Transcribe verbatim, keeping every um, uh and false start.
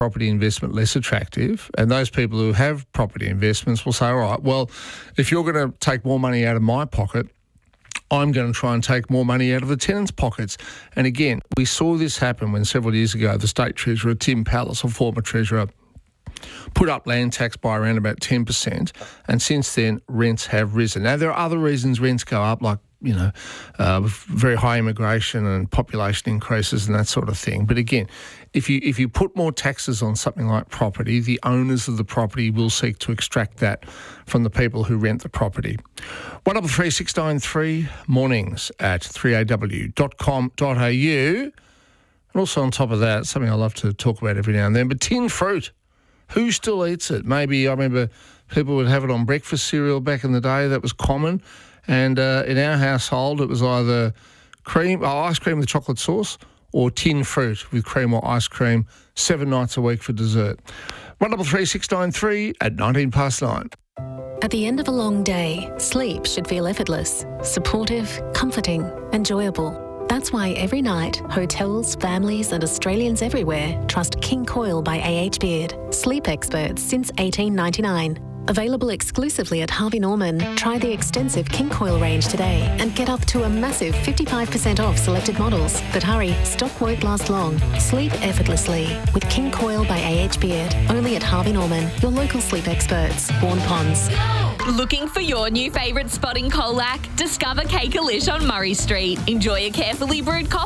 property investment less attractive, and those people who have property investments will say, all right, well, if you're going to take more money out of my pocket, I'm going to try and take more money out of the tenants' pockets. And again, we saw this happen when several years ago the State Treasurer, Tim Pallas, or former Treasurer, put up land tax by around about ten percent, and since then rents have risen. Now, there are other reasons rents go up, like, you know, uh, very high immigration and population increases and that sort of thing. But again, if you if you put more taxes on something like property, the owners of the property will seek to extract that from the people who rent the property. one double three six nine three, mornings at three a w dot com dot a u. And also on top of that, something I love to talk about every now and then, but tin fruit. Who still eats it? Maybe, I remember people would have it on breakfast cereal back in the day. That was common. And uh, in our household, it was either cream, oh, ice cream with chocolate sauce, or tin fruit with cream or ice cream seven nights a week for dessert. one double three six nine three at nineteen past nine. At the end of a long day, sleep should feel effortless, supportive, comforting, enjoyable. That's why every night, hotels, families and Australians everywhere trust King Coil by A H Beard. Sleep experts since eighteen ninety-nine. Available exclusively at Harvey Norman. Try the extensive King Coil range today and get up to a massive fifty-five percent off selected models. But hurry, stock won't last long. Sleep effortlessly with King Coil by A H Beard. Only at Harvey Norman, your local sleep experts. Bourne Ponds. Looking for your new favourite spot in Colac? Discover Cake-A-Lish on Murray Street. Enjoy a carefully brewed coffee